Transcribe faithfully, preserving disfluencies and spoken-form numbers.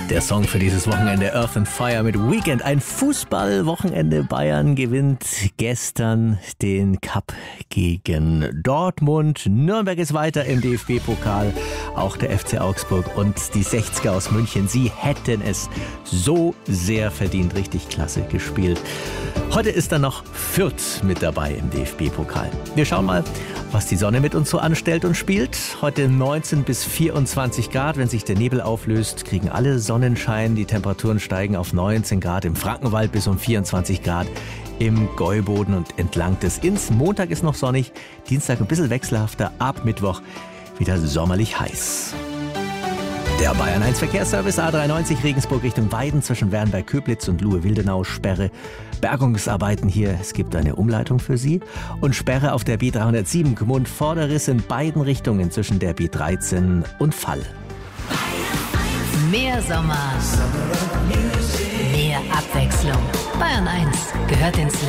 Der Song für dieses Wochenende, Earth and Fire mit Weekend. Ein Fußballwochenende. Bayern gewinnt gestern den Cup gegen Dortmund. Nürnberg ist weiter im D F B-Pokal. Auch der F C Augsburg und die sechziger aus München. Sie hätten es so sehr verdient. Richtig klasse gespielt. Heute ist dann noch Fürth mit dabei im D F B-Pokal. Wir schauen mal, was die Sonne mit uns so anstellt und spielt. Heute neunzehn bis vierundzwanzig Grad. Wenn sich der Nebel auflöst, kriegen alle Sonnenschein. Die Temperaturen steigen auf neunzehn Grad im Frankenwald bis um vierundzwanzig Grad im Gäuboden und entlang des Inns. Montag ist noch sonnig, Dienstag ein bisschen wechselhafter, ab Mittwoch wieder sommerlich heiß. Der Bayern eins Verkehrsservice A dreiundneunzig Regensburg Richtung Weiden zwischen Wernberg-Köblitz und Luhe-Wildenau. Sperre, Bergungsarbeiten hier. Es gibt eine Umleitung für Sie. Und Sperre auf der B dreihundertsieben Gmund-Vorderriss in beiden Richtungen zwischen der B dreizehn und Fall. Mehr Sommer, mehr Abwechslung. Bayern eins gehört ins Leben.